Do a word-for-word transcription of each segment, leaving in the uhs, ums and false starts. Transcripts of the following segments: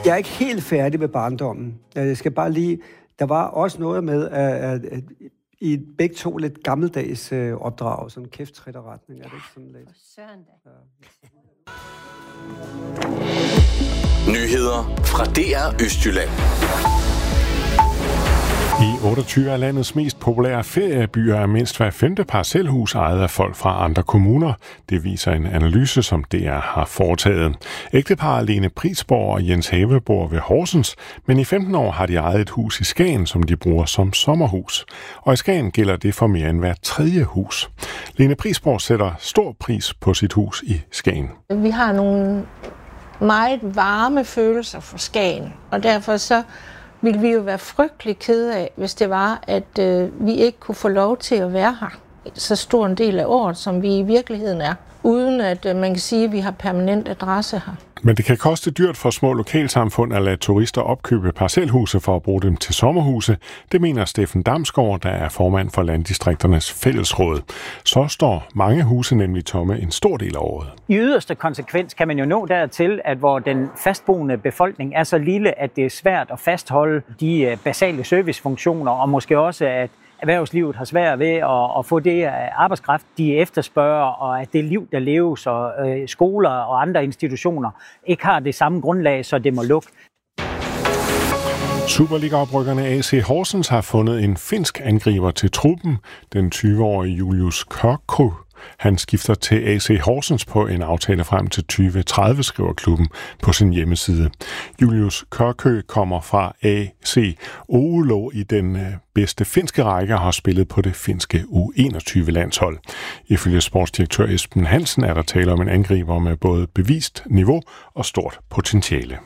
jeg er ikke helt færdig med barndommen. Jeg skal bare lige... Der var også noget med, at, at, at i begge to lidt gammeldags øh, opdrag, sådan kæft-tritterretning. Ja, er det ikke sådan lidt? Søren da. Ja. Nyheder fra D R Østjylland. I otteogtyve af landets mest populære feriebyer er mindst hver femte parcelhus ejet af folk fra andre kommuner. Det viser en analyse, som D R har foretaget. Ægteparret Lene Prisborg og Jens Have bor ved Horsens, men i femten år har de ejet et hus i Skagen, som de bruger som sommerhus. Og i Skagen gælder det for mere end hver tredje hus. Lene Prisborg sætter stor pris på sit hus i Skagen. Vi har nogle meget varme følelser for Skagen, og derfor så ville vi jo være frygtelig kede af, hvis det var, at øh, vi ikke kunne få lov til at være her så stor en del af året, som vi i virkeligheden er, uden at øh, man kan sige, at vi har permanent adresse her. Men det kan koste dyrt for små lokalsamfund at lade turister opkøbe parcelhuse for at bruge dem til sommerhuse. Det mener Steffen Damsgaard, der er formand for Landdistrikternes Fællesråd. Så står mange huse nemlig tomme en stor del af året. I yderste konsekvens kan man jo nå dertil, at hvor den fastboende befolkning er så lille, at det er svært at fastholde de basale servicefunktioner, og måske også at erhvervslivet har svært ved at, at få det arbejdskraft, de efterspørger, og at det liv, der leves, og øh, skoler og andre institutioner ikke har det samme grundlag, så det må lukke. Superliga-oprykkerne A C Horsens har fundet en finsk angriber til truppen, den tyve-årige Julius Körkö. Han skifter til A C Horsens på en aftale frem til tyve tredive, skriver klubben på sin hjemmeside. Julius Körkö kommer fra A C Oulu i den bedste finske række og har spillet på det finske U enogtyve-landshold. Ifølge sportsdirektør Esben Hansen er der tale om en angriber med både bevist niveau og stort potentiale.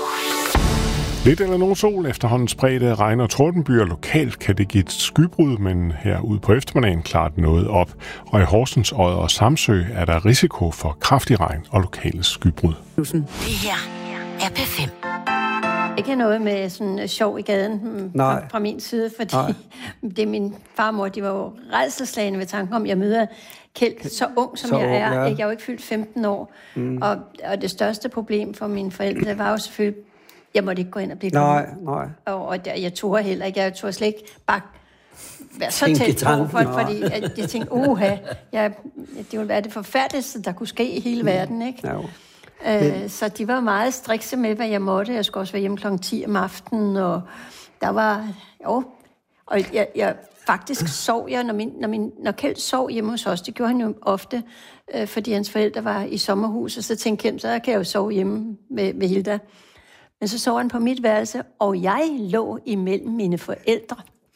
Lidt eller nogen sol, efterhånden spredte regn- og tordenbyer. Lokalt kan det give et skybrud, men herude på eftermiddagen klart noget op. Og i Horsens, Odder og Samsø er der risiko for kraftig regn og lokale skybrud. Det her er P fem. Ikke noget med sådan sjov i gaden fra, fra min side, fordi Nej. det er min farmor, de var jo rædselsslagne ved tanken om, at jeg møder Kjeld så ung, som så jeg er. Ja. Jeg er jo ikke fyldt femten år. Mm. Og, og det største problem for mine forældre var jo selvfølgelig, jeg måtte ikke gå ind og blive Nej, nej. Og, og jeg, jeg turde heller ikke. Jeg turde slet ikke bare være så tæt på folk, fordi at jeg tænkte, uha, jeg, det ville være det forfærdeligste, der kunne ske i hele verden, ikke? Ja, øh, så de var meget strikse med, hvad jeg måtte. Jeg skulle også være hjemme klokken ti om aftenen, og der var, jo, og jeg, jeg faktisk sov jeg, når, min, når, min, når Kjeld sov hjemme hos os, det gjorde han jo ofte, øh, fordi hans forældre var i sommerhuset, så tænkte Kjeld, så kan jeg jo sove hjemme med, med Hilda. Men så sov han på mit værelse, og jeg lå imellem mine forældre.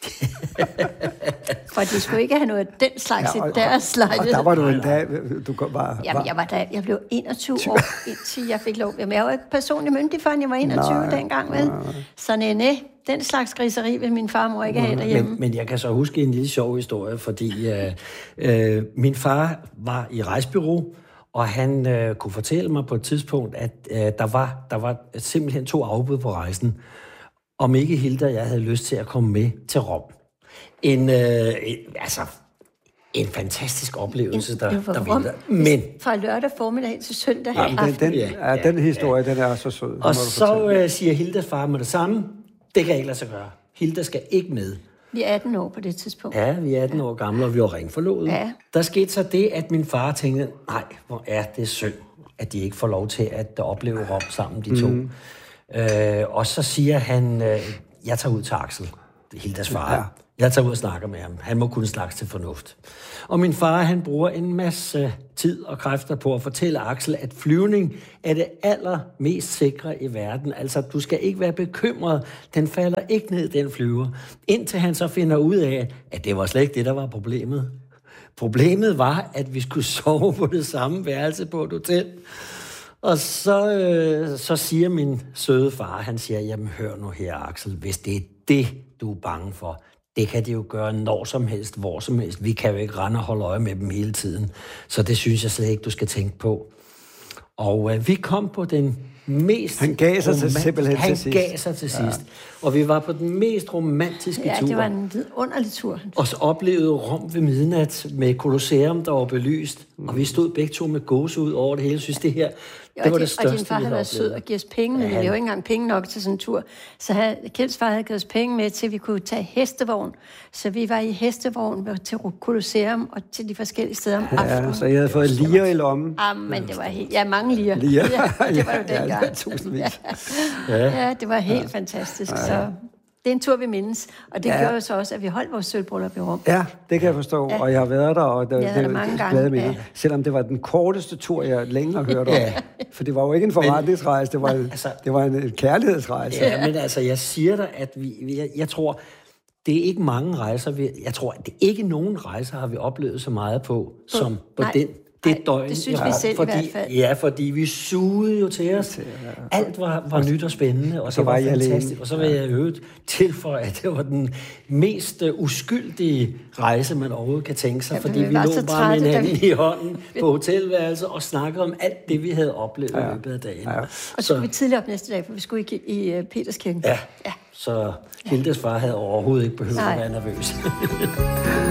For de skulle ikke have noget af den slags ja, og, i deres lejlighed. Og der var du en dag, du var... var... Jamen, jeg, var da, jeg blev enogtyve år, indtil jeg fik lov. Jamen, jeg var ikke personligt myndig, før jeg var enogtyve nej, dengang, vel? Nej. Så nej, nej, den slags griseri vil min farmor ikke have derhjemme. Men, men jeg kan så huske en lille sjov historie, fordi øh, øh, min far var i rejsbureau, og han øh, kunne fortælle mig på et tidspunkt, at øh, der, var, der var simpelthen to afbud på rejsen. Om ikke Hilda og jeg havde lyst til at komme med til Rom. En, øh, en, altså, en fantastisk oplevelse, der, der venter. Men fra lørdag formiddag til søndag ja, den, den, ja, ja, den historie, ja. Den er så sød. Og så øh, siger Hildas far med det samme. Det kan ikke lade sig gøre. Hilda skal ikke med. Vi er atten år på det tidspunkt. Ja, vi er atten ja. år gamle, og vi var ringforlovet. Ja. Der skete så det, at min far tænkte, nej, hvor er det synd, at de ikke får lov til at opleve Rom sammen, de to. Mm. Øh, og så siger han, øh, jeg tager ud til Axel, det er Hildas far. Ja. Jeg tager ud og snakker med ham. Han må kunne snakke til fornuft. Og min far, han bruger en masse tid og kræfter på at fortælle Axel, at flyvning er det allermest sikre i verden. Altså, du skal ikke være bekymret. Den falder ikke ned, den flyver. Indtil han så finder ud af, at det var slet ikke det, der var problemet. Problemet var, at vi skulle sove på det samme værelse på et hotel. Og så, øh, så siger min søde far, han siger, jamen hør nu her, Axel, hvis det er det, du er bange for, det kan de jo gøre når som helst, hvor som helst. Vi kan jo ikke rende og holde øje med dem hele tiden. Så det synes jeg slet ikke, du skal tænke på. Og øh, vi kom på den mest... Han gav sig til, simpelthen han til sidst. Han gav sig til sidst. Ja. Og vi var på den mest romantiske ja, tur. Ja, det var en vidunderlig tur. Og så oplevede Rom ved midnat med Colosseum, der var belyst. Mm. Og vi stod begge to med gåse ud over det hele. Jeg synes, det her, det var det største, og din far havde været sød og givet os penge, men ja, vi havde jo ikke engang penge nok til sådan en tur. Så havde, Kjelds far havde givet os penge med til, at vi kunne tage hestevogn. Så vi var i hestevogn til Colosseum og til de forskellige steder om aftenen. Ja, så jeg havde fået lier i lommen. Ah, men det var helt... Ja, mange lier. Lier. Ja, det var jo dengang. Ja, tusindvis. Ja. ja, det var helt ja. fantastisk. Ja. Så det er en tur, vi mindes. Og det ja. gjorde så også, at vi holdt vores sølvbryllup i Rom. Ja, det kan jeg forstå. Ja. Og jeg har været der, og det, ja, det, mange det glæder mig. Ja. Selvom det var den korteste tur, jeg længe har hørt om. Ja. For det var jo ikke en forretningsrejse, det var, en, altså, det var en kærlighedsrejse. Ja, men altså, jeg siger dig, at vi, jeg, jeg tror, det er ikke mange rejser, vi, jeg tror, det er ikke nogen rejser, har vi oplevet så meget på, som på Nej. den det Ej, døgn. Det synes vi selv fordi, i hvert fald. Ja, fordi vi sugede jo til os. Alt var, var nyt og spændende, og, og så det var, var fantastisk. Og så vil jeg øvrigt tilføje, at det var den mest uh, uskyldige rejse, man overhovedet kan tænke sig, ja, fordi vi, vi lå bare med hinanden vi... i hånden på hotelværelset og snakkede om alt det, vi havde oplevet ja. i løbet af dagen. Ja. Og så skulle vi tidligere op næste dag, for vi skulle i, i uh, Peterskirken. Ja, ja. Så Hildes far havde overhovedet ikke behøvet at være nervøs.